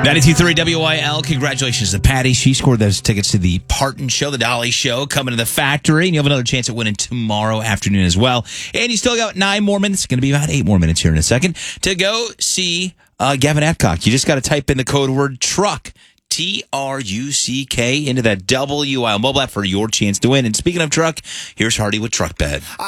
92.3 WIL. Congratulations to Patty. She scored those tickets to the Parton Show, the Dolly Show, coming to the factory. And you have another chance at winning tomorrow afternoon as well. And you still got 9 more minutes. It's going to be about 8 more minutes here in a second to go see Gavin Adcock. You just got to type in the code word TRUCK. TRUCK into that WIL mobile app for your chance to win. And speaking of truck, here's Hardy with Truck Bet.